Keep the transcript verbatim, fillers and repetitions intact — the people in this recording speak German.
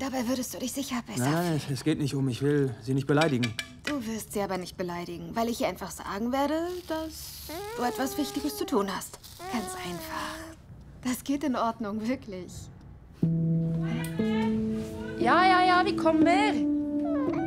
Dabei würdest du dich sicher besser Nein, nein, fühlen. es geht nicht um. Ich will sie nicht beleidigen. Du wirst sie aber nicht beleidigen, weil ich ihr einfach sagen werde, dass du etwas Wichtiges zu tun hast. Ganz einfach. Das geht in Ordnung, wirklich. Ja, ja, ja, wie kommer?